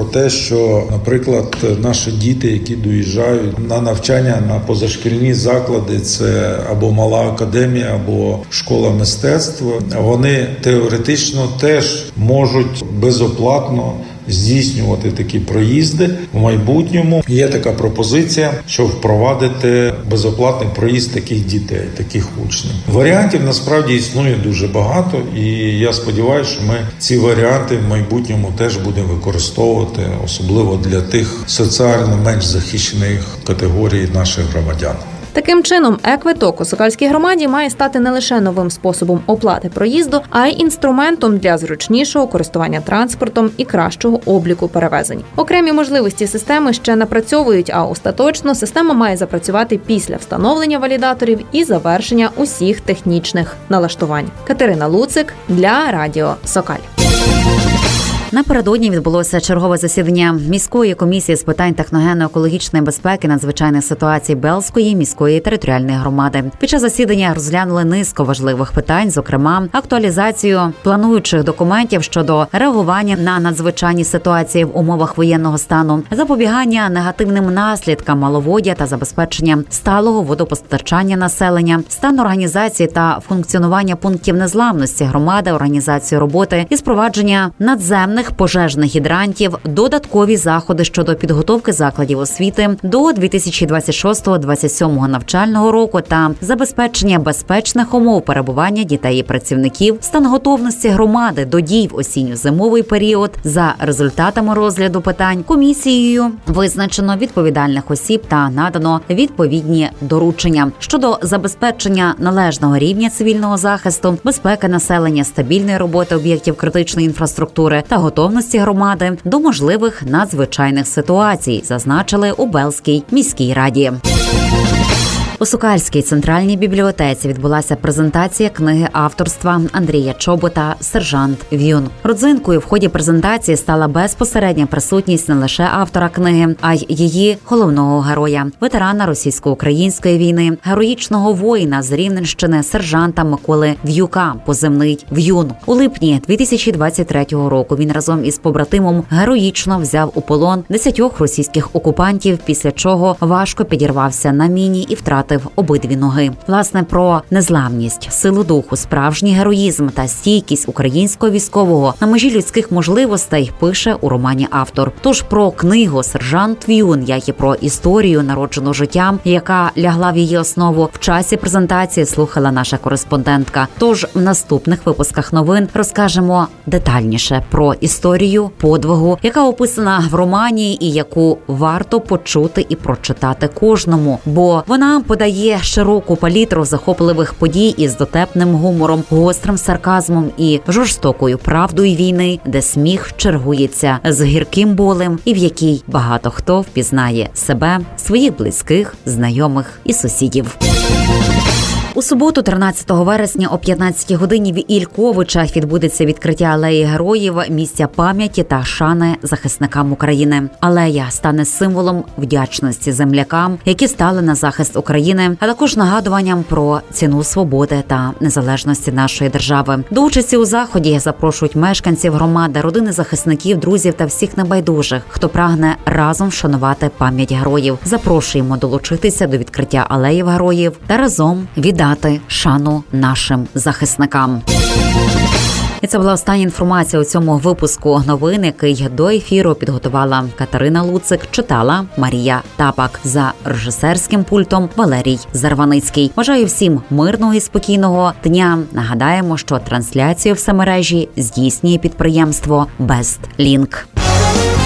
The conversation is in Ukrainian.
про те, що, наприклад, наші діти, які доїжджають на навчання на позашкільні заклади, це або мала академія, або школа мистецтв, вони теоретично теж можуть безоплатно здійснювати такі проїзди в майбутньому. Є така пропозиція, що впровадити безоплатний проїзд таких дітей, таких учнів. Варіантів насправді існує дуже багато, і я сподіваюся, що ми ці варіанти в майбутньому теж будемо використовувати, особливо для тих соціально менш захищених категорій наших громадян. Таким чином, е-квиток у Сокальській громаді має стати не лише новим способом оплати проїзду, а й інструментом для зручнішого користування транспортом і кращого обліку перевезень. Окремі можливості системи ще напрацьовують, а остаточно система має запрацювати після встановлення валідаторів і завершення усіх технічних налаштувань. Катерина Луцик для Радіо Сокаль. Напередодні відбулося чергове засідання міської комісії з питань техногенно-екологічної безпеки надзвичайних ситуацій Белзької міської територіальної громади. Під час засідання розглянули низку важливих питань, зокрема, актуалізацію плануючих документів щодо реагування на надзвичайні ситуації в умовах воєнного стану, запобігання негативним наслідкам маловоддя та забезпечення сталого водопостачання населення, стан організації та функціонування пунктів незламності громади, організацію роботи і спровадження надземних пожежних гідрантів, додаткові заходи щодо підготовки закладів освіти до 2026-2027 навчального року та забезпечення безпечних умов перебування дітей і працівників, стан готовності громади до дій в осінньо-зимовий період. За результатами розгляду питань комісією визначено відповідальних осіб та надано відповідні доручення щодо забезпечення належного рівня цивільного захисту, безпеки населення, стабільної роботи об'єктів критичної інфраструктури та готовності громади до можливих надзвичайних ситуацій, зазначили у Белзькій міській раді. У Сокальській центральній бібліотеці відбулася презентація книги авторства Андрія Чобота «Сержант В'юн». Родзинкою в ході презентації стала безпосередня присутність не лише автора книги, а й її головного героя – ветерана російсько-української війни, героїчного воїна з Рівненщини сержанта Миколи В'юка, позивний «В'юн». У липні 2023 року він разом із побратимом героїчно взяв у полон 10 російських окупантів, після чого важко підірвався на міні і втратив обидві ноги. Власне, про незламність, силу духу, справжній героїзм та стійкість українського військового на межі людських можливостей пише у романі автор. Тож про книгу «Сержант В'юн», як і про історію, народжену життям, яка лягла в її основу, в часі презентації слухала наша кореспондентка. Тож в наступних випусках новин розкажемо детальніше про історію подвигу, яка описана в романі і яку варто почути і прочитати кожному, бо вона подає широку палітру захопливих подій із дотепним гумором, гострим сарказмом і жорстокою правдою війни, де сміх чергується з гірким болем і в якій багато хто впізнає себе, своїх близьких, знайомих і сусідів. У суботу, 13 вересня о 15-й годині в Ільковичах відбудеться відкриття алеї героїв, місця пам'яті та шани захисникам України. Алея стане символом вдячності землякам, які стали на захист України, а також нагадуванням про ціну свободи та незалежності нашої держави. До участі у заході запрошують мешканців громади, родини захисників, друзів та всіх небайдужих, хто прагне разом вшанувати пам'ять героїв. Запрошуємо долучитися до відкриття алеїв героїв та разом віддати шану нашим захисникам. І це була остання інформація у цьому випуску новин, який до ефіру підготувала Катерина Луцик, читала Марія Тапак. За режисерським пультом Валерій Зарваницький. Бажаю всім мирного і спокійного дня. Нагадаємо, що трансляцію в мережі здійснює підприємство BestLink.